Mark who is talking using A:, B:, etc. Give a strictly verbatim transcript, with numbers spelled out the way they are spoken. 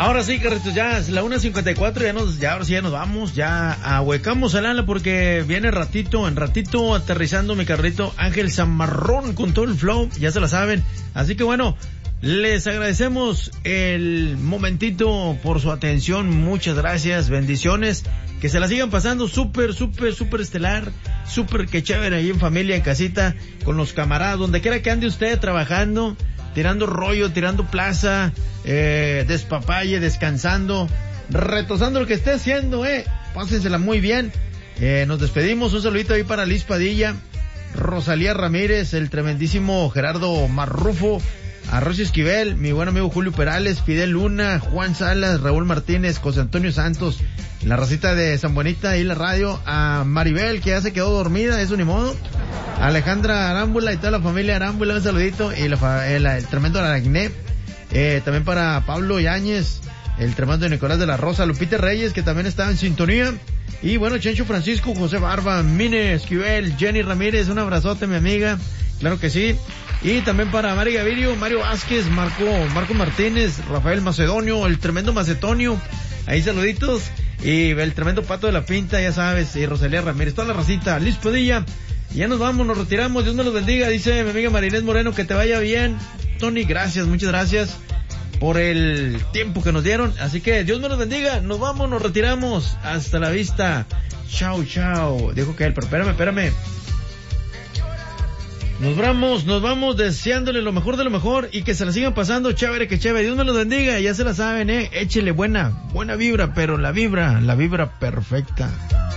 A: Ahora sí, Carlitos, ya es la una cincuenta y cuatro, ya nos, ya ahora sí ya nos vamos, ya ahuecamos al ala porque viene ratito, en ratito aterrizando mi carrito Ángel Zamarrón con todo el flow, ya se la saben. Así que bueno, les agradecemos el momentito por su atención, muchas gracias, bendiciones, que se la sigan pasando súper, súper, súper estelar, súper que chévere ahí en familia, en casita, con los camaradas, donde quiera que ande usted trabajando, tirando rollo, tirando plaza, eh, despapalle, descansando, retosando lo que esté haciendo, eh, pásensela muy bien. Eh, nos despedimos, un saludito ahí para Liz Padilla, Rosalía Ramírez, el tremendísimo Gerardo Marrufo, a Rosy Esquivel, mi buen amigo Julio Perales, Fidel Luna, Juan Salas, Raúl Martínez, José Antonio Santos, la racita de San Buenita y la radio, a Maribel, que ya se quedó dormida, eso ni modo, a Alejandra Arámbula y toda la familia Arámbula, un saludito, y la, el, el tremendo Aragné, eh, también para Pablo Yáñez, el tremendo Nicolás de la Rosa, Lupita Reyes, que también está en sintonía, y bueno, Chencho Francisco, José Barba, Mine Esquivel, Jenny Ramírez, un abrazote, mi amiga, claro que sí. Y también para Mari Gavirio, Mario Vázquez, Marco, Marco Martínez, Rafael Macedonio, el tremendo Macedonio, ahí saluditos, y el tremendo Pato de la Pinta, ya sabes, y Rosalía Ramírez, toda la racita, Liz Padilla, ya nos vamos, nos retiramos, Dios me los bendiga, dice mi amiga Marinés Moreno, que te vaya bien, Tony, gracias, muchas gracias por el tiempo que nos dieron, así que Dios me los bendiga, nos vamos, nos retiramos, hasta la vista, chao, chao, dijo que él, pero espérame, espérame, Nos vamos, nos vamos deseándole lo mejor de lo mejor y que se la sigan pasando chévere, que chévere. Dios me los bendiga, ya se la saben, eh. Échele buena, buena vibra, pero la vibra, la vibra perfecta.